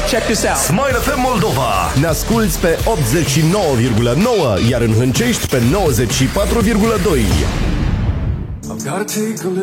check this out. Smile FM Moldova. Ne asculți pe 89,9, iar în Hâncești pe 94,2. I've gotta take a little